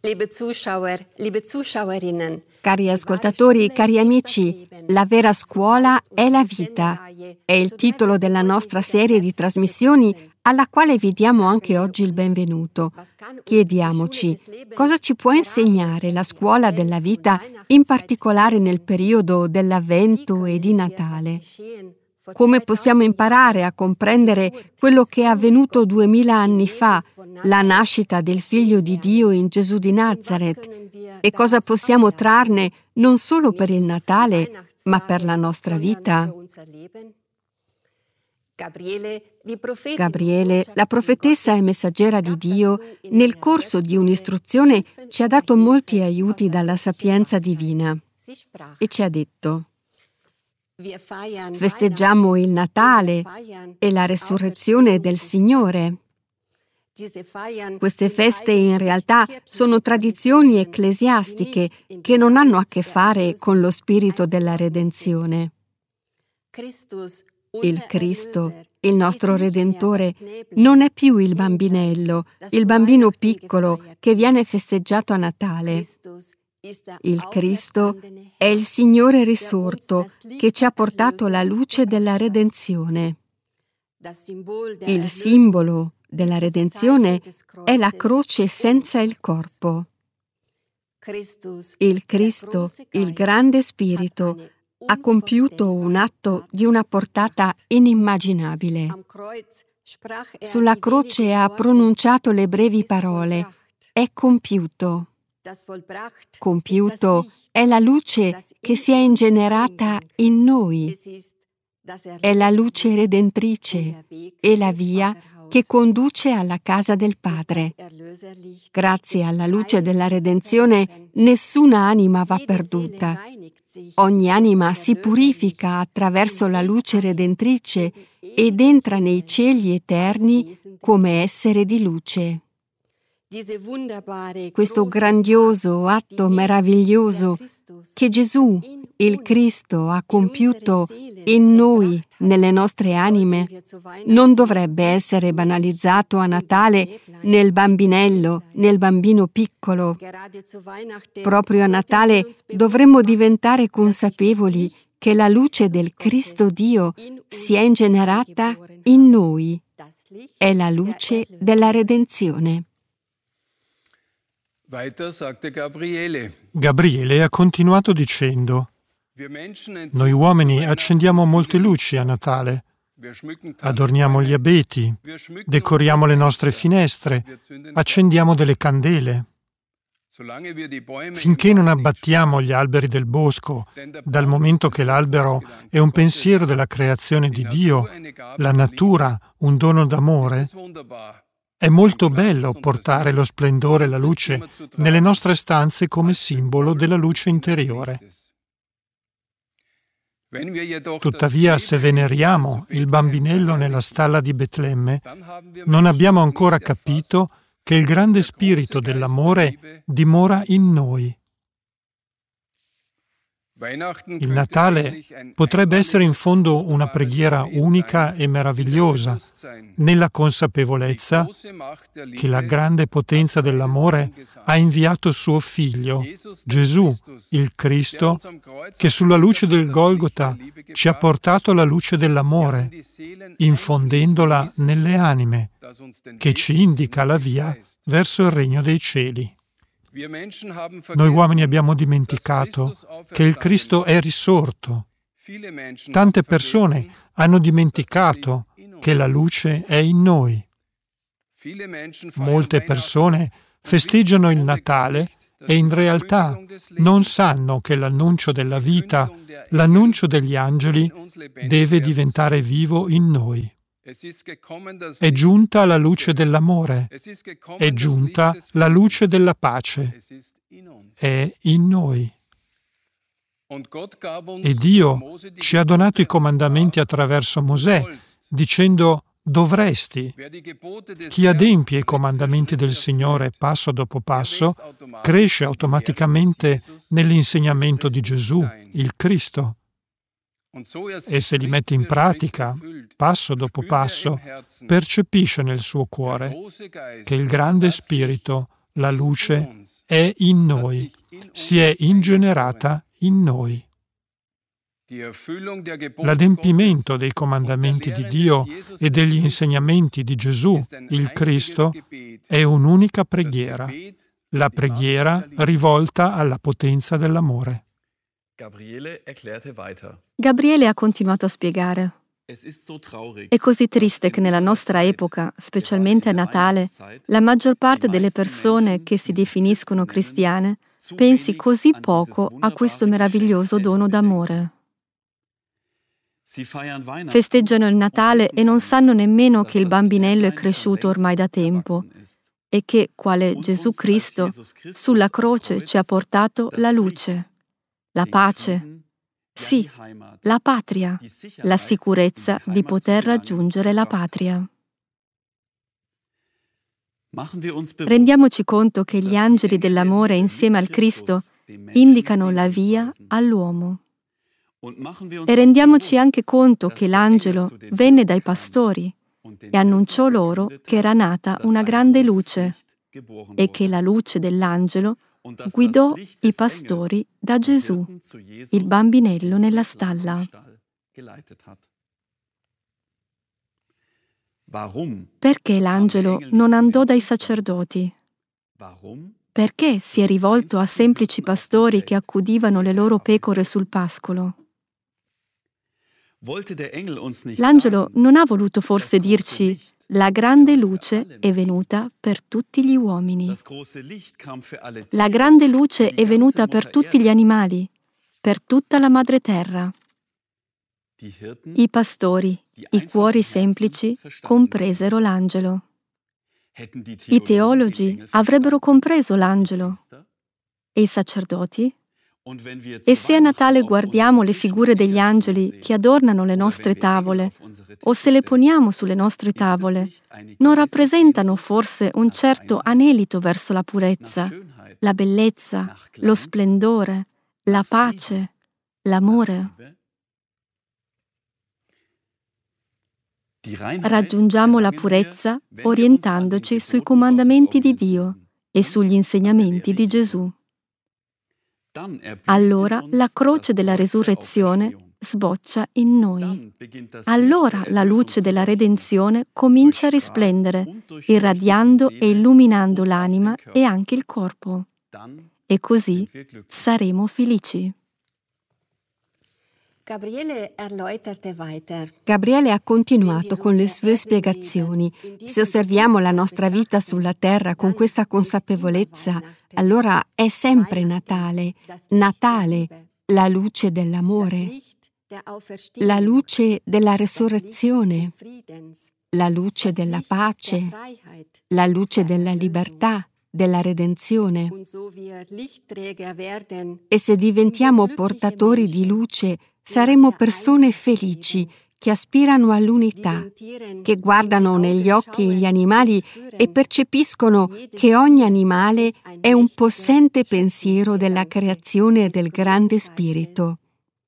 Liebe Zuschauer, liebe Zuschauerinnen, Cari ascoltatori, cari amici, la vera scuola è la vita. È il titolo della nostra serie di trasmissioni alla quale vi diamo anche oggi il benvenuto. Chiediamoci, cosa ci può insegnare la scuola della vita, in particolare nel periodo dell'Avvento e di Natale? Come possiamo imparare a comprendere quello che è avvenuto 2000 anni fa, la nascita del Figlio di Dio in Gesù di Nazareth? E cosa possiamo trarne non solo per il Natale, ma per la nostra vita? Gabriele, la profetessa e messaggera di Dio, nel corso di un'istruzione ci ha dato molti aiuti dalla sapienza divina e ci ha detto: festeggiamo il Natale e la resurrezione del Signore. Queste feste in realtà sono tradizioni ecclesiastiche che non hanno a che fare con lo spirito della redenzione. Il Cristo, il nostro Redentore, non è più il bambinello, il bambino piccolo che viene festeggiato a Natale. Il Cristo è il Signore risorto che ci ha portato la luce della redenzione. Il simbolo della redenzione è la croce senza il corpo. Il Cristo, il grande Spirito, ha compiuto un atto di una portata inimmaginabile. Sulla croce ha pronunciato le brevi parole: è compiuto. Compiuto è la luce che si è ingenerata in noi. È la luce redentrice e la via che conduce alla casa del Padre. Grazie alla luce della redenzione, nessuna anima va perduta. Ogni anima si purifica attraverso la luce redentrice ed entra nei cieli eterni come essere di luce. Questo grandioso atto meraviglioso che Gesù, il Cristo, ha compiuto in noi, nelle nostre anime, non dovrebbe essere banalizzato a Natale nel bambinello, nel bambino piccolo. Proprio a Natale dovremmo diventare consapevoli che la luce del Cristo Dio si è ingenerata in noi. È la luce della redenzione. Gabriele ha continuato dicendo: noi uomini accendiamo molte luci a Natale, adorniamo gli abeti, decoriamo le nostre finestre, accendiamo delle candele. Finché non abbattiamo gli alberi del bosco, dal momento che l'albero è un pensiero della creazione di Dio, la natura un dono d'amore, è molto bello portare lo splendore e la luce nelle nostre stanze come simbolo della luce interiore. Tuttavia, se veneriamo il bambinello nella stalla di Betlemme, non abbiamo ancora capito che il grande spirito dell'amore dimora in noi. Il Natale potrebbe essere in fondo una preghiera unica e meravigliosa, nella consapevolezza che la grande potenza dell'amore ha inviato suo Figlio, Gesù, il Cristo, che sulla luce del Golgota ci ha portato la luce dell'amore, infondendola nelle anime, che ci indica la via verso il regno dei cieli. Noi uomini abbiamo dimenticato che il Cristo è risorto. Tante persone hanno dimenticato che la luce è in noi. Molte persone festeggiano il Natale e in realtà non sanno che l'annuncio della vita, l'annuncio degli angeli, deve diventare vivo in noi. È giunta la luce dell'amore, è giunta la luce della pace, è in noi. E Dio ci ha donato i comandamenti attraverso Mosè, dicendo: dovresti. Chi adempie i comandamenti del Signore passo dopo passo, cresce automaticamente nell'insegnamento di Gesù, il Cristo. E se li mette in pratica, passo dopo passo, percepisce nel suo cuore che il grande Spirito la luce, è in noi, si è ingenerata in noi. L'adempimento dei comandamenti di Dio e degli insegnamenti di Gesù, il Cristo, è un'unica preghiera, la preghiera rivolta alla potenza dell'amore. Gabriele ha continuato a spiegare. È così triste che nella nostra epoca, specialmente a Natale, la maggior parte delle persone che si definiscono cristiane pensi così poco a questo meraviglioso dono d'amore. Festeggiano il Natale e non sanno nemmeno che il bambinello è cresciuto ormai da tempo e che, quale Gesù Cristo, sulla croce ci ha portato la luce, la pace, sì, la patria, la sicurezza di poter raggiungere la patria. Rendiamoci conto che gli angeli dell'amore insieme al Cristo indicano la via all'uomo. E rendiamoci anche conto che l'angelo venne dai pastori e annunciò loro che era nata una grande luce e che la luce dell'angelo guidò i pastori da Gesù, il bambinello nella stalla. Perché l'angelo non andò dai sacerdoti? Perché si è rivolto a semplici pastori che accudivano le loro pecore sul pascolo? L'angelo non ha voluto forse dirci: la grande luce è venuta per tutti gli uomini. La grande luce è venuta per tutti gli animali, per tutta la madre terra. I pastori, i cuori semplici, compresero l'angelo. I teologi avrebbero compreso l'angelo. E i sacerdoti? E se a Natale guardiamo le figure degli angeli che adornano le nostre tavole, o se le poniamo sulle nostre tavole, non rappresentano forse un certo anelito verso la purezza, la bellezza, lo splendore, la pace, l'amore? Raggiungiamo la purezza orientandoci sui comandamenti di Dio e sugli insegnamenti di Gesù. Allora la croce della resurrezione sboccia in noi. Allora la luce della redenzione comincia a risplendere, irradiando e illuminando l'anima e anche il corpo. E così saremo felici. Gabriele ha continuato con le sue spiegazioni. Se osserviamo la nostra vita sulla terra con questa consapevolezza, allora è sempre Natale. Natale, la luce dell'amore, la luce della resurrezione, la luce della pace, la luce della libertà, della redenzione. E se diventiamo portatori di luce, saremo persone felici che aspirano all'unità, che guardano negli occhi gli animali e percepiscono che ogni animale è un possente pensiero della creazione e del grande spirito.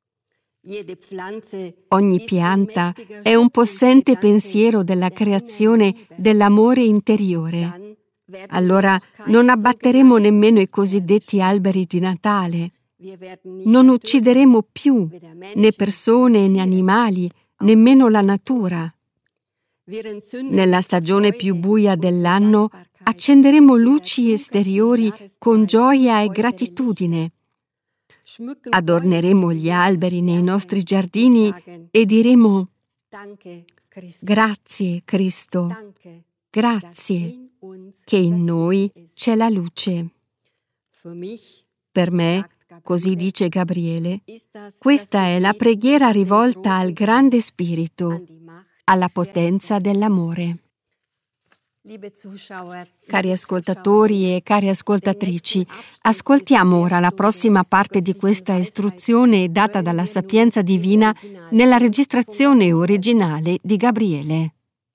Ogni pianta è un possente pensiero della creazione dell'amore interiore. Allora non abbatteremo nemmeno i cosiddetti alberi di Natale. Non uccideremo più né persone né animali, nemmeno la natura. Nella stagione più buia dell'anno accenderemo luci esteriori con gioia e gratitudine. Adorneremo gli alberi nei nostri giardini e diremo: grazie Cristo, grazie che in noi c'è la luce. Per me, così dice Gabriele, questa è la preghiera rivolta al grande spirito, alla potenza dell'amore. Cari ascoltatori e cari ascoltatrici, ascoltiamo ora la prossima parte di questa istruzione data dalla Sapienza Divina nella registrazione originale di Gabriele.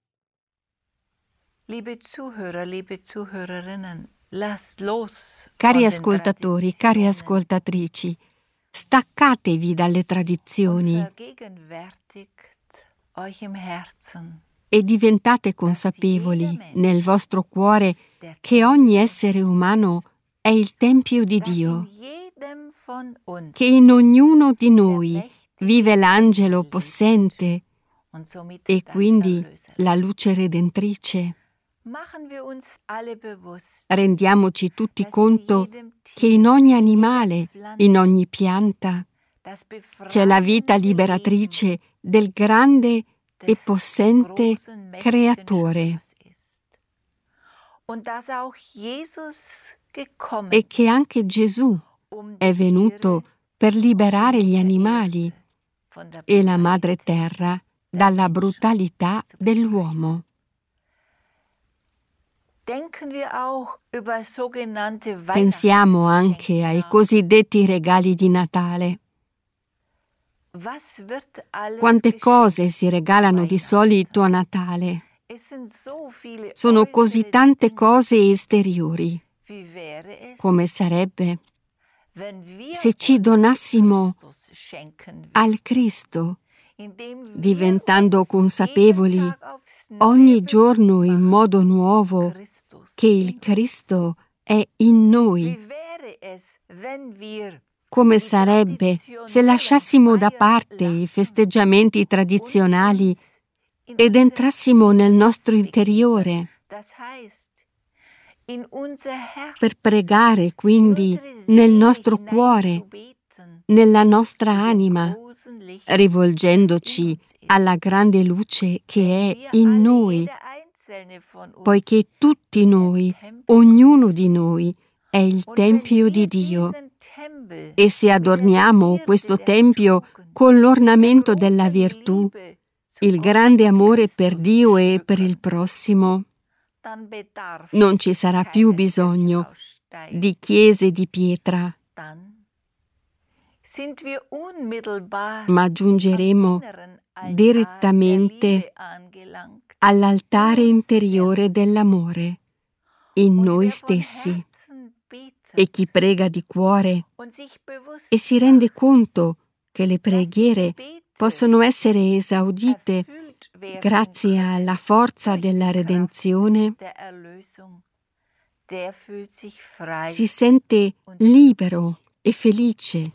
Cari ascoltatori, cari ascoltatrici, staccatevi dalle tradizioni e diventate consapevoli nel vostro cuore che ogni essere umano è il Tempio di Dio, che in ognuno di noi vive l'angelo possente e quindi la luce redentrice. Rendiamoci tutti conto che in ogni animale, in ogni pianta, c'è la vita liberatrice del grande e possente Creatore, e che anche Gesù è venuto per liberare gli animali e la madre terra dalla brutalità dell'uomo. Pensiamo anche ai cosiddetti regali di Natale. Quante cose si regalano di solito a Natale? Sono così tante cose esteriori. Come sarebbe se ci donassimo al Cristo, diventando consapevoli ogni giorno in modo nuovo che il Cristo è in noi? Come sarebbe se lasciassimo da parte i festeggiamenti tradizionali ed entrassimo nel nostro interiore per pregare quindi nel nostro cuore, nella nostra anima, rivolgendoci alla grande luce che è in noi, poiché tutti noi, ognuno di noi, è il Tempio di Dio. E se adorniamo questo Tempio con l'ornamento della virtù, il grande amore per Dio e per il prossimo, non ci sarà più bisogno di chiese di pietra, ma giungeremo direttamente all'altare interiore dell'amore in noi stessi. E chi prega di cuore e si rende conto che le preghiere possono essere esaudite grazie alla forza della redenzione, si sente libero e felice.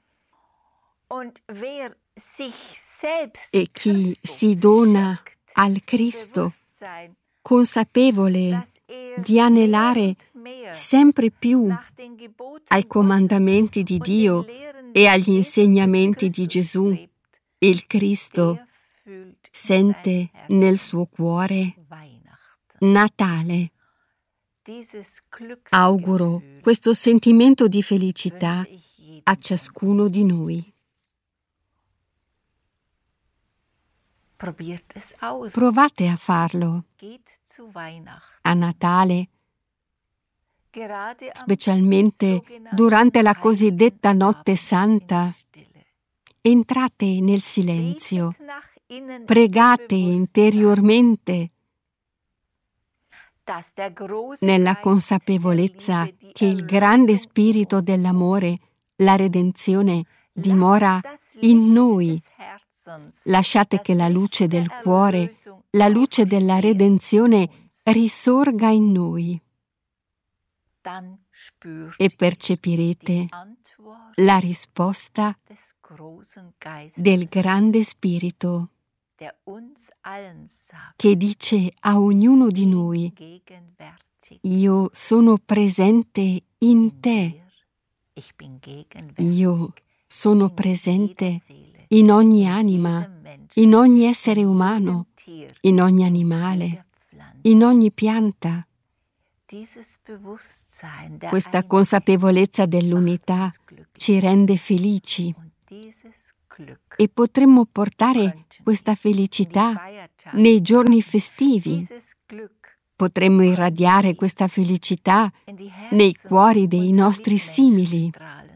E chi si dona al Cristo, consapevole di anelare sempre più ai comandamenti di Dio e agli insegnamenti di Gesù, il Cristo sente nel suo cuore Natale. Auguro questo sentimento di felicità a ciascuno di noi. Provate a farlo. A Natale, specialmente durante la cosiddetta Notte Santa, entrate nel silenzio, pregate interiormente, nella consapevolezza che il grande spirito dell'amore, la redenzione, dimora in noi. Lasciate che la luce del cuore, la luce della redenzione risorga in noi e percepirete la risposta del grande spirito che dice a ognuno di noi: io sono presente in te, io sono presente in ogni anima, in ogni essere umano, in ogni animale, in ogni pianta. Questa consapevolezza dell'unità ci rende felici e potremmo portare questa felicità nei giorni festivi. Potremmo irradiare questa felicità nei cuori dei nostri simili.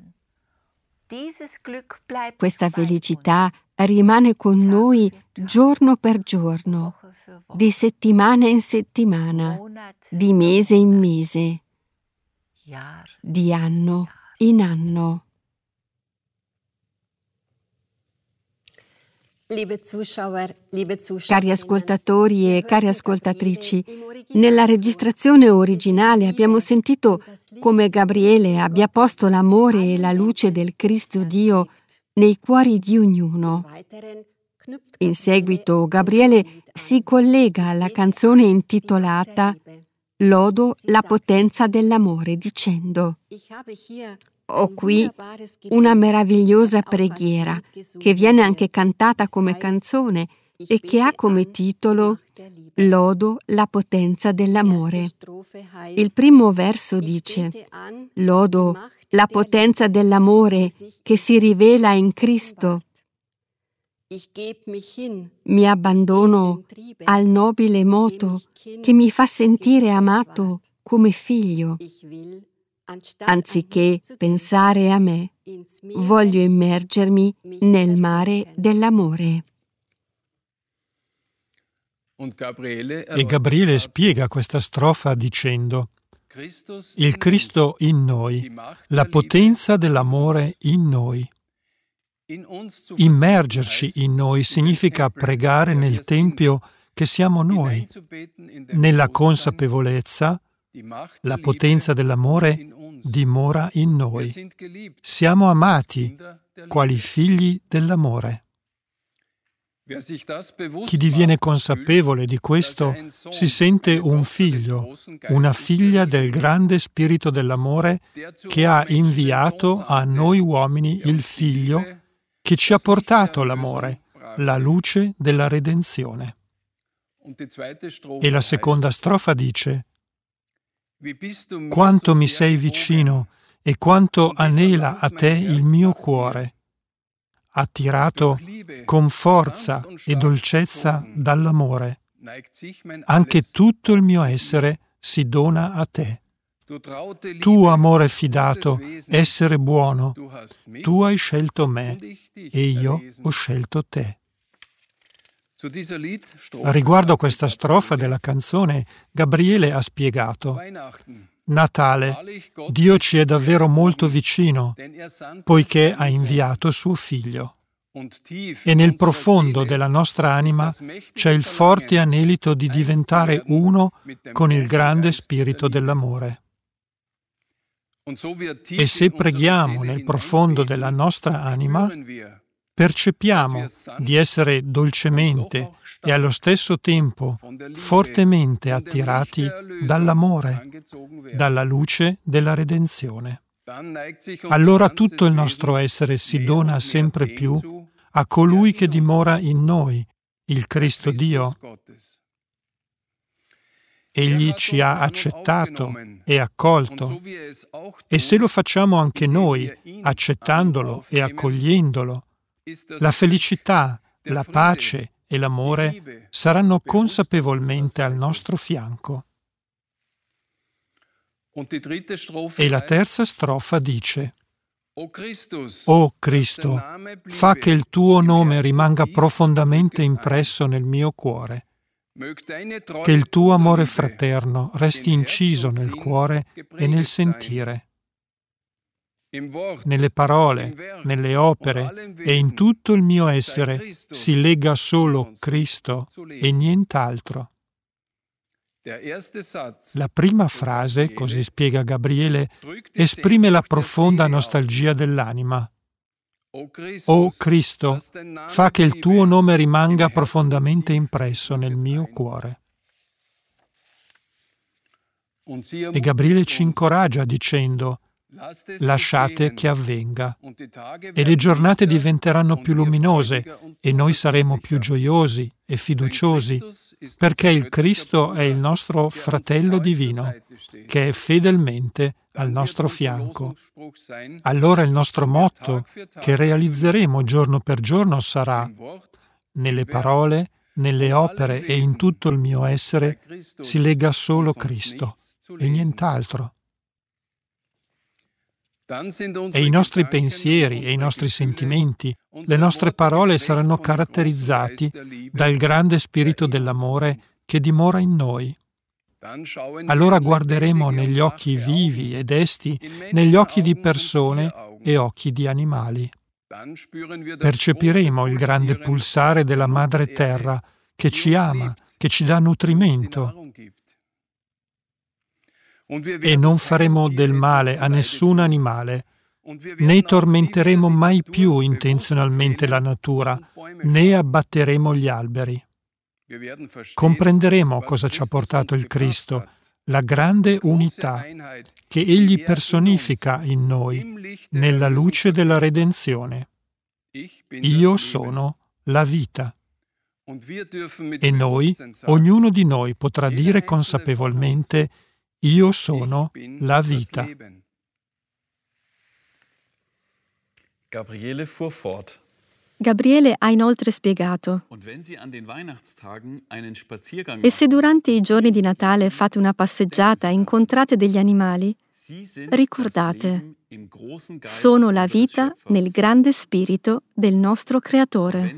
Questa felicità rimane con noi giorno per giorno, di settimana in settimana, di mese in mese, di anno in anno. Cari ascoltatori e cari ascoltatrici, nella registrazione originale abbiamo sentito come Gabriele abbia posto l'amore e la luce del Cristo Dio nei cuori di ognuno. In seguito Gabriele si collega alla canzone intitolata Lodo la potenza dell'amore dicendo: ho qui una meravigliosa preghiera che viene anche cantata come canzone e che ha come titolo Lodo la potenza dell'amore. Il primo verso dice: Lodo la potenza dell'amore che si rivela in Cristo. Mi abbandono al nobile moto che mi fa sentire amato come figlio. Anziché pensare a me, voglio immergermi nel mare dell'amore. E Gabriele spiega questa strofa dicendo: il Cristo in noi, la potenza dell'amore in noi. Immergerci in noi significa pregare nel Tempio che siamo noi, nella consapevolezza, la potenza dell'amore dimora in noi. Siamo amati quali figli dell'amore. Chi diviene consapevole di questo si sente un figlio, una figlia del grande spirito dell'amore che ha inviato a noi uomini il Figlio che ci ha portato l'amore, la luce della redenzione. E la seconda strofa dice: quanto mi sei vicino e quanto anela a te il mio cuore, attirato con forza e dolcezza dall'amore. Anche tutto il mio essere si dona a te. Tu, amore fidato, essere buono, tu hai scelto me e io ho scelto te. Riguardo questa strofa della canzone, Gabriele ha spiegato: Natale, Dio ci è davvero molto vicino, poiché ha inviato suo Figlio. E nel profondo della nostra anima c'è il forte anelito di diventare uno con il grande spirito dell'amore. E se preghiamo nel profondo della nostra anima, percepiamo di essere dolcemente e allo stesso tempo fortemente attirati dall'amore, dalla luce della redenzione. Allora tutto il nostro essere si dona sempre più a colui che dimora in noi, il Cristo Dio. Egli ci ha accettato e accolto, e se lo facciamo anche noi, accettandolo e accogliendolo, la felicità, la pace e l'amore saranno consapevolmente al nostro fianco. E la terza strofa dice: O Cristo, fa che il tuo nome rimanga profondamente impresso nel mio cuore, che il tuo amore fraterno resti inciso nel cuore e nel sentire, nelle parole, nelle opere e in tutto il mio essere si lega solo Cristo e nient'altro. La prima frase, così spiega Gabriele, esprime la profonda nostalgia dell'anima. O Cristo, fa che il tuo nome rimanga profondamente impresso nel mio cuore. E Gabriele ci incoraggia dicendo: lasciate che avvenga, e le giornate diventeranno più luminose e noi saremo più gioiosi e fiduciosi, perché il Cristo è il nostro fratello divino, che è fedelmente al nostro fianco. Allora il nostro motto, che realizzeremo giorno per giorno, sarà: nelle parole, nelle opere e in tutto il mio essere si lega solo Cristo e nient'altro. E i nostri pensieri e i nostri sentimenti, le nostre parole saranno caratterizzati dal grande spirito dell'amore che dimora in noi. Allora guarderemo negli occhi vivi e desti, negli occhi di persone e occhi di animali. percepiremo il grande pulsare della Madre Terra che ci ama, che ci dà nutrimento. E non faremo del male a nessun animale, né tormenteremo mai più intenzionalmente la natura, né abbatteremo gli alberi. Comprenderemo cosa ci ha portato il Cristo, la grande unità che Egli personifica in noi, nella luce della redenzione. Io sono la vita. E noi, ognuno di noi potrà dire consapevolmente: io sono la vita. Gabriele ha inoltre spiegato: e se durante i giorni di Natale fate una passeggiata e incontrate degli animali, ricordate, sono la vita nel grande spirito del nostro Creatore.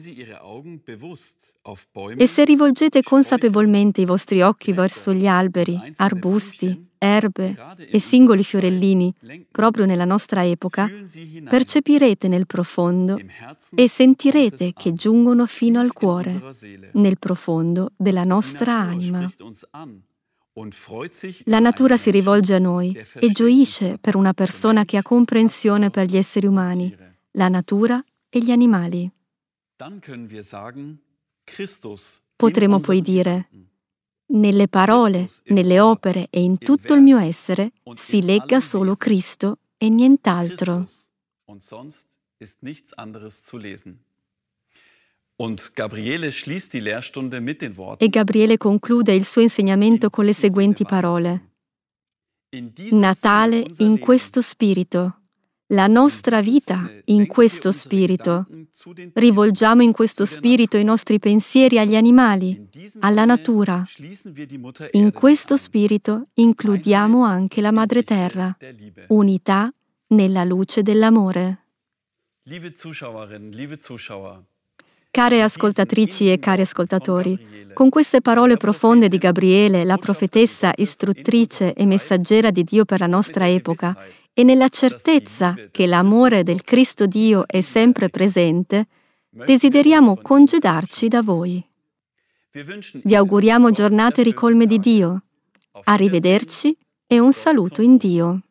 E se rivolgete consapevolmente i vostri occhi verso gli alberi, arbusti, erbe e singoli fiorellini, proprio nella nostra epoca, percepirete nel profondo e sentirete che giungono fino al cuore, nel profondo della nostra anima. La natura si rivolge a noi e gioisce per una persona che ha comprensione per gli esseri umani, la natura e gli animali. Potremo poi dire: nelle parole, nelle opere e in tutto il mio essere si legga solo Cristo e nient'altro. E Gabriele conclude il suo insegnamento con le seguenti parole: Natale in questo spirito, la nostra vita in questo spirito. Rivolgiamo in questo spirito i nostri pensieri agli animali, alla natura. In questo spirito includiamo anche la Madre Terra, unità nella luce dell'amore. Care ascoltatrici e cari ascoltatori, con queste parole profonde di Gabriele, la profetessa istruttrice e messaggera di Dio per la nostra epoca, e nella certezza che l'amore del Cristo Dio è sempre presente, desideriamo congedarci da voi. Vi auguriamo giornate ricolme di Dio. Arrivederci e un saluto in Dio.